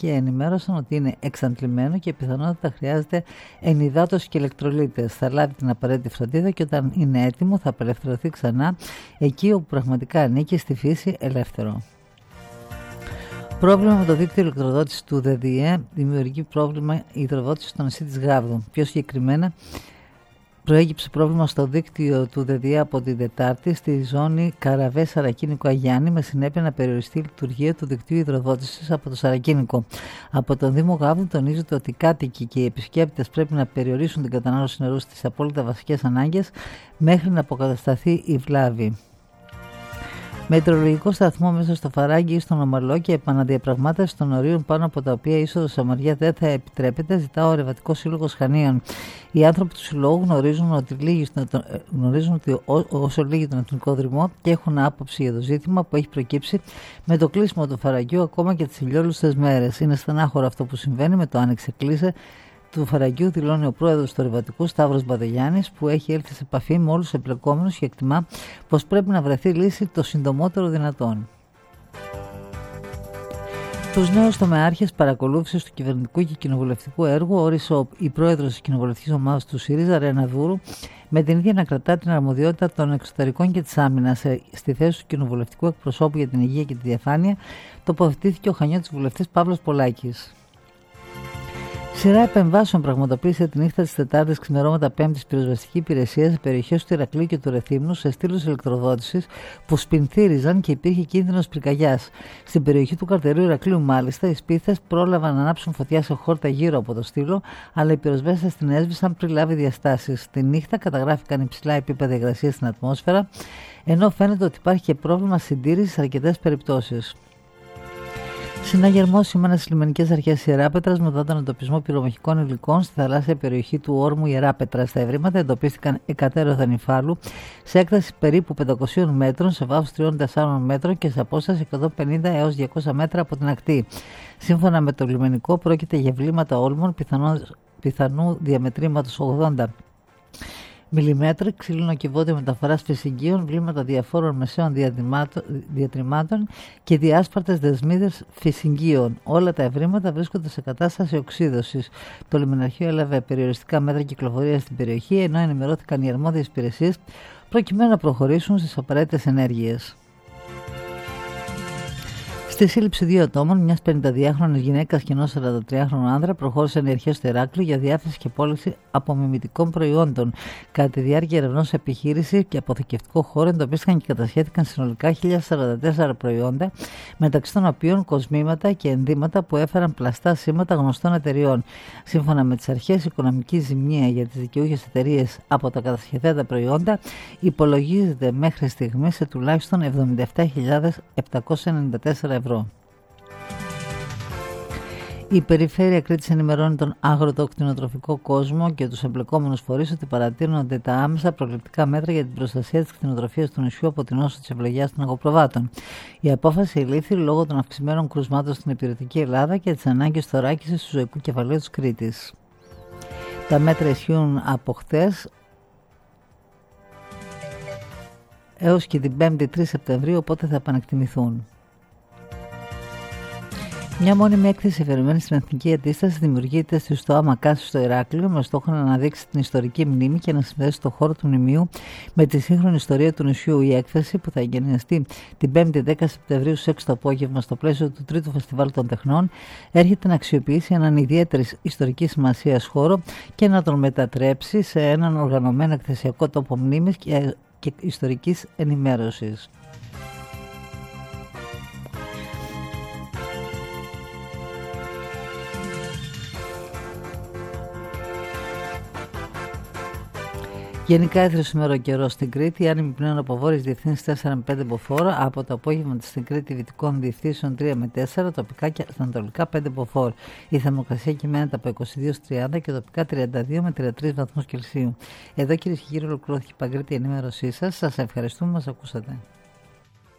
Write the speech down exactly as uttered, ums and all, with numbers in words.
και ενημέρωσαν ότι είναι εξαντλημένο και πιθανότατα χρειάζεται ενυδάτωση και ηλεκτρολίτες. Θα λάβει την απαραίτητη φροντίδα και όταν είναι έτοιμο θα απελευθερωθεί ξανά εκεί όπου πραγματικά ανήκει, στη φύση, ελεύθερο. Πρόβλημα με το δίκτυο ηλεκτροδότησης του ΔΔΕ δημιουργεί πρόβλημα η υδροδότηση στο νησί της Γάβδου. Πιο συγκεκριμένα, προέκυψε πρόβλημα στο δίκτυο του ΔΔΕ από την Τετάρτη στη ζώνη Καραβέ Σαρακίνικο Αγιάννη, με συνέπεια να περιοριστεί η λειτουργία του δικτύου υδροδότησης από το Σαρακίνικο. Από τον Δήμο Γάβδου τονίζεται ότι οι κάτοικοι και οι επισκέπτες πρέπει να περιορίσουν την κατανάλωση νερού στις απόλυτα βασικές ανάγκες μέχρι να αποκατασταθεί η βλάβη. Μετεωρολογικό σταθμό μέσα στο Φαράγγι ή στον Ομαλό και επαναδιαπραγμάτευση των ορίων πάνω από τα οποία η είσοδος Σαμαριά δεν θα επιτρέπεται, ζητά ο Ρευατικός Σύλλογος Χανίων. Οι άνθρωποι του Συλλόγου γνωρίζουν ότι, λίγοι, γνωρίζουν ότι ό, όσο λύγει τον Εθνικό Δρυμό και έχουν άποψη για το ζήτημα που έχει προκύψει με το κλείσιμο του Φαραγγιού ακόμα και τις ηλιόλουστες μέρες. Είναι στενάχωρο αυτό που συμβαίνει με το άνοιξε κλείσε του Φαραγγιού, δηλώνει ο πρόεδρος του Ρευατικού, Σταύρος Μπαδελιάνης, που έχει έλθει σε επαφή με όλους τους εμπλεκόμενους και εκτιμά πως πρέπει να βρεθεί λύση το συντομότερο δυνατόν. Τους νέους τομεάρχες παρακολούθησης του κυβερνητικού και κοινοβουλευτικού έργου όρισε η πρόεδρος της κοινοβουλευτικής ομάδας του ΣΥΡΙΖΑ, Ρένα Δούρου, με την ίδια να κρατά την αρμοδιότητα των εξωτερικών και της άμυνας. Στη θέση του κοινοβουλευτικού εκπροσώπου για την υγεία και τη διαφάνεια τοποθετήθηκε ο Χανιώτης βουλευτής Παύλος Πολάκης. Σειρά επεμβάσεων πραγματοποίησε τη νύχτα της Τετάρτης ξημερώματα Πέμπτης πυροσβεστική υπηρεσία σε περιοχές του Ηρακλείου και του Ρεθύμνου σε στήλους ηλεκτροδότησης που σπινθύριζαν και υπήρχε κίνδυνος πυρκαγιάς. Στην περιοχή του Καρτερίου Ηρακλείου, μάλιστα, οι σπίθες πρόλαβαν να ανάψουν φωτιά σε χόρτα γύρω από το στήλο, αλλά οι πυροσβέστες την έσβησαν πριν λάβει διαστάσεις. Τη νύχτα καταγράφηκαν υψηλά επίπεδα υγρασίας στην ατμόσφαιρα, ενώ φαίνεται ότι υπάρχει και πρόβλημα συντήρησης σε αρκετές περιπτώσεις. Συναγερμό σήμερα στις λιμενικές αρχές Ιεράπετρας μετά τον εντοπισμό πυρομαχικών υλικών στη θαλάσσια περιοχή του όρμου Ιεράπετρα. Στα ευρήματα εντοπίστηκαν εκατέρωθεν υφάλου σε έκταση περίπου πεντακόσιων μέτρων, σε βάθος τριών με τεσσάρων μέτρων και σε απόσταση εκατόν πενήντα έως διακόσια μέτρα από την ακτή. Σύμφωνα με το λιμενικό, πρόκειται για βλήματα όλμων πιθανού, πιθανού διαμετρήματος ογδόντα μιλιμέτρα, ξύλινο κυβότιο μεταφοράς φυσικίων, βλήματα διαφόρων μεσαίων διατριμάτων και διάσπαρτες δεσμίδες φυσικίων. Όλα τα ευρήματα βρίσκονται σε κατάσταση οξύδωσης. Το λιμεναρχείο έλαβε περιοριστικά μέτρα κυκλοφορίας στην περιοχή, ενώ ενημερώθηκαν οι αρμόδιες υπηρεσίες προκειμένου να προχωρήσουν στις απαραίτητες ενέργειες. Στη σύλληψη δύο ατόμων, μιας πενηνταδυάχρονης γυναίκας και ενός σαραντατριάχρονου άνδρα, προχώρησαν οι αρχές του Ηράκλειου για διάθεση και πώληση απομιμητικών προϊόντων. Κατά τη διάρκεια ερευνών σε επιχείρηση και αποθηκευτικό χώρο, εντοπίστηκαν και κατασχέθηκαν συνολικά χίλια σαράντα τέσσερα προϊόντα, μεταξύ των οποίων κοσμήματα και ενδύματα που έφεραν πλαστά σήματα γνωστών εταιριών. Σύμφωνα με τις αρχές, η οικονομική ζημία για τις δικαιούχες εταιρείες από τα κατασχεθέντα προϊόντα υπολογίζεται μέχρι στιγμή σε τουλάχιστον εβδομήντα επτά χιλιάδες επτακόσια ενενήντα τέσσερα ευρώ. Η Περιφέρεια Κρήτης ενημερώνει τον αγροτοκτηνοτροφικό κόσμο και τους εμπλεκόμενους φορείς ότι παρατείνονται τα άμεσα προληπτικά μέτρα για την προστασία της κτηνοτροφίας του νησιού από την νόσο της ευλογιάς των αγοπροβάτων. Η απόφαση ελήφθη λόγω των αυξημένων κρουσμάτων στην υπηρετική Ελλάδα και της ανάγκης θωράκισης του ζωικού κεφαλαίου της Κρήτης. Τα μέτρα ισχύουν από χθες έως και την πέμπτη τρεις Σεπτεμβρίου, οπότε θα επανεκτιμηθούν. Μια μόνιμη έκθεση αφιερωμένη στην εθνική αντίσταση δημιουργείται στη ΣΤΟΑ Μακάση στο Ηράκλειο με στόχο να αναδείξει την ιστορική μνήμη και να συνδέσει το χώρο του μνημείου με τη σύγχρονη ιστορία του νησιού. Η έκθεση, που θα εγκαινιαστεί την πέμπτη δέκα Σεπτεμβρίου στις έξι το απόγευμα στο πλαίσιο του Τρίτου Φεστιβάλ των Τεχνών, έρχεται να αξιοποιήσει έναν ιδιαίτερη ιστορική σημασία χώρο και να τον μετατρέψει σε έναν οργανωμένο εκθεσιακό τόπο μνήμης και, και ιστορικής ενημέρωσης. Γενικά έθρεσε σήμερα ο καιρός στην Κρήτη. Άνεμοι πλέον από βόρειες διευθύνσεις τέσσερα με πέντε μποφόρ. Από το απόγευμα στην Κρήτη δυτικών διευθύνσεων τρία με τέσσερα. Τοπικά και στα ανατολικά πέντε μποφόρ. Η θερμοκρασία κυμαίνεται από είκοσι δύο με τριάντα και τοπικά τριάντα δύο με τριάντα τρεις βαθμούς Κελσίου. Εδώ, κυρίες και κύριοι, ολοκληρώθηκε η Παγκρίτια ενημέρωσή σας. Σας ευχαριστούμε που μας ακούσατε.